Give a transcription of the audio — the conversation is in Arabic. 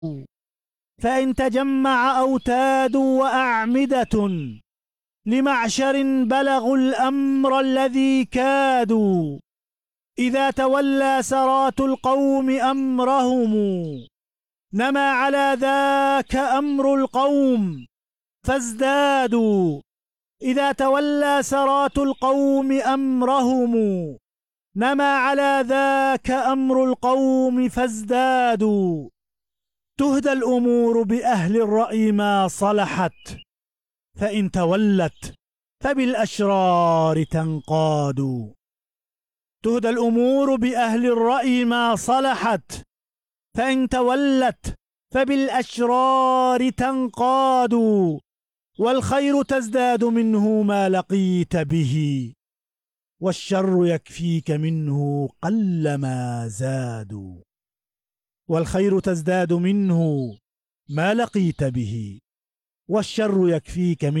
فإن تجمع أوتاد وأعمدة لمعشر بلغوا الأمر الذي كادوا، إذا تولى سرات القوم أمرهم نما على ذاك أمر القوم فازدادوا. إذا تولى سرات القوم أمرهم نما على ذاك أمر القوم فازدادوا. تهدى الأمور بأهل الرأي ما صلحت، فإن تولت فبالأشرار تنقاد. تهدى الأمور بأهل الرأي ما صلحت، فإن تولت فبالأشرار تنقاد. والخير تزداد منه ما لقيت به، والشر يكفيك منه قلما زاد. والخير تزداد منه ما لقيت به، والشر يكفيك منه